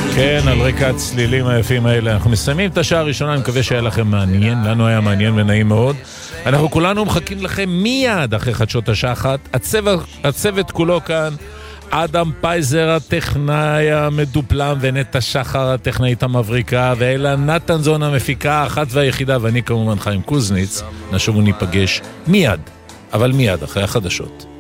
כן, על רקע הצלילים היפים האלה אנחנו מסיימים את השעה הראשונה. אני מקווה שהיה לכם מעניין, לנו היה מעניין ונעים מאוד. אנחנו כולנו מחכים לכם מיד אחרי חדשות השחת. הצוות כולו כאן, אדם פייזר הטכנאי המדופלם, ונטע שחר הטכנאית המבריקה, ואלה נתנזון המפיקה האחת והיחידה, ואני כמובן חיים קוזניץ. נשוב וניפגש מיד, אבל מיד אחרי החדשות.